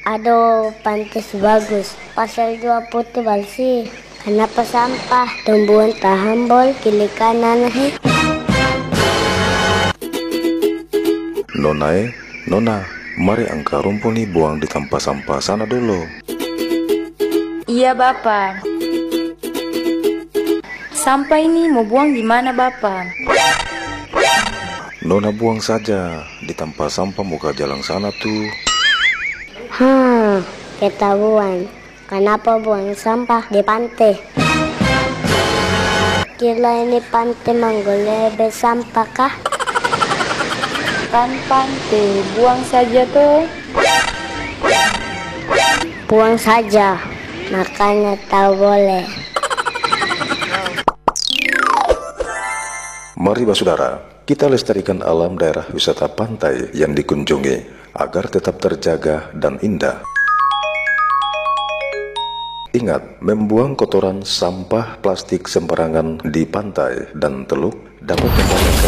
Aduh, pantas bagus. Pasal 2 putih bersih. Kenapa sampah? Tumbuhan tahambol, kili kanan he. Nona, mari angka rumput nih buang di tempat sampah sana dulu. Iya, Bapak. Sampah ini mau buang di mana, Bapak? Nona buang saja di tempat sampah muka jalan sana tuh. Ketahuan. Kenapa buang sampah di pantai? Kira ini pantai Manggolebe sampah kah? Kan pantai, buang saja tuh. Buang saja. Makanya tahu boleh. Mari saudara, kita lestarikan alam daerah wisata pantai yang dikunjungi agar tetap terjaga dan indah. Ingat, membuang kotoran sampah plastik sembarangan di pantai dan teluk dapat membahayakan